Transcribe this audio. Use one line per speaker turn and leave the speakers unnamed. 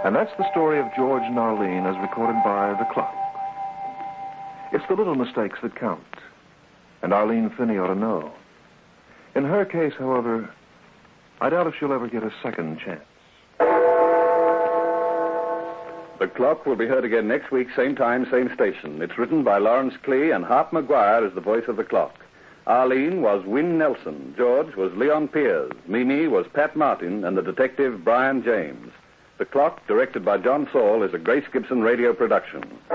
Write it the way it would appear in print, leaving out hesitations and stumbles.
And that's the story of George and Arlene as recorded by The Clock. It's the little mistakes that count. And Arlene Finney ought to know. In her case, however, I doubt if she'll ever get a second chance.
The Clock will be heard again next week, same time, same station. It's written by Lawrence Klee, and Hart McGuire is the voice of the Clock. Arlene was Wynne Nelson. George was Leon Piers. Mimi was Pat Martin, and the detective Brian James. The Clock, directed by John Saul, is a Grace Gibson radio production.